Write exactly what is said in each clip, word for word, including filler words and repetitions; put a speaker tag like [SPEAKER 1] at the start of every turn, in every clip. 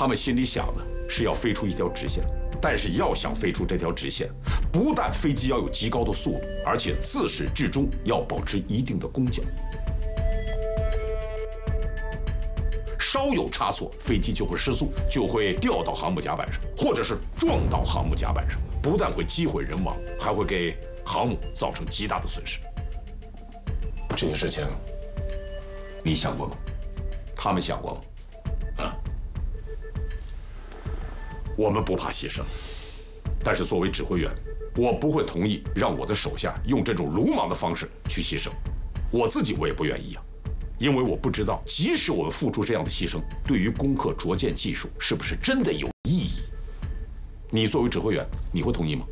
[SPEAKER 1] 他们心里想的是要飞出一条直线，但是要想飞出这条直线，不但飞机要有极高的速度，而且自始至终要保持一定的攻角。稍有差错，飞机就会失速，就会掉到航母甲板上，或者是撞到航母甲板上，不但会机毁人亡，还会给航母造成极大的损失。这些事情，你想过吗？他们想过吗？啊？我们不怕牺牲，但是作为指挥员，我不会同意让我的手下用这种鲁莽的方式去牺牲，我自己我也不愿意啊。因为我不知道，即使我们付出这样的牺牲，对于攻克着舰技术是不是真的有意义？你作为指挥员，你会同意吗？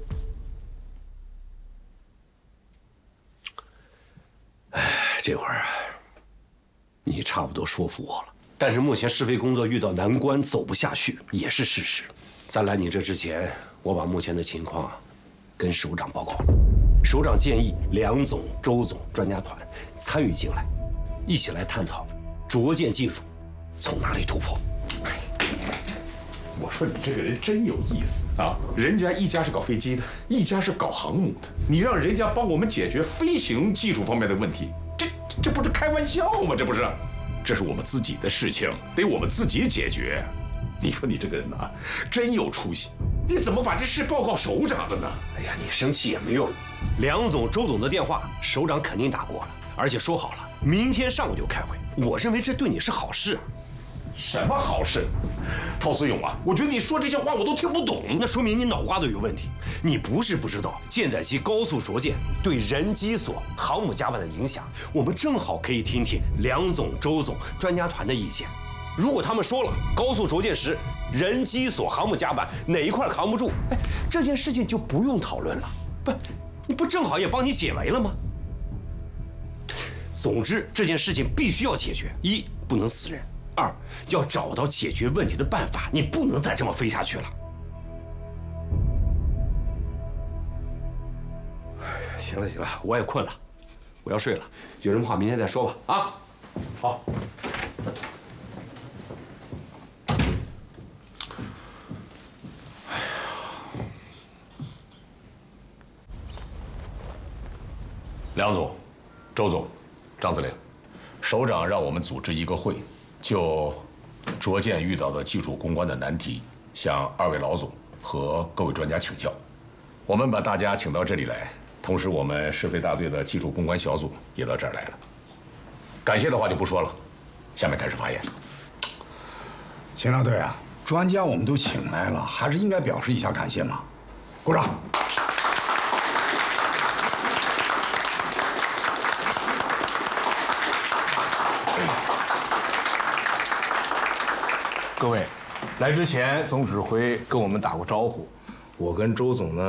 [SPEAKER 2] 哎，这会儿啊，你差不多说服我了。但是目前试飞工作遇到难关，走不下去也是事实。在来你这之前，我把目前的情况啊，跟首长报告了。首长建议梁总、周总专家团参与进来。一起来探讨着舰技术从哪里突破。
[SPEAKER 1] 我说你这个人真有意思啊！人家一家是搞飞机的，一家是搞航母的，你让人家帮我们解决飞行技术方面的问题，这这不是开玩笑吗？这不是，这是我们自己的事情，得我们自己解决。你说你这个人啊，真有出息！你怎么把这事报告首长了呢？
[SPEAKER 2] 哎呀，你生气也没用。梁总、周总的电话，首长肯定打过了，而且说好了。明天上午就开会，我认为这对你是好事。
[SPEAKER 1] 什么好事？陶思勇啊，我觉得你说这些话我都听不懂，
[SPEAKER 2] 那说明你脑瓜都有问题。你不是不知道舰载机高速着舰对人机所、航母甲板的影响，我们正好可以听听梁总、周总专家团的意见。如果他们说了高速着舰时人机所、航母甲板哪一块扛不住，哎，这件事情就不用讨论了。不，你不正好也帮你解围了吗？总之，这件事情必须要解决：一，不能死人；二，要找到解决问题的办法。你不能再这么飞下去了。行了行了，我也困了，我要睡了。有什么话明天再说吧。啊，好。
[SPEAKER 1] 梁总，周总。张司令，首长让我们组织一个会，就着舰遇到的技术攻关的难题，向二位老总和各位专家请教。我们把大家请到这里来，同时我们试飞大队的技术攻关小组也到这儿来了。感谢的话就不说了，下面开始发言。
[SPEAKER 3] 秦大队啊，专家我们都请来了，还是应该表示一下感谢嘛。鼓掌。
[SPEAKER 4] 各位，来之前总指挥跟我们打过招呼，我跟周总呢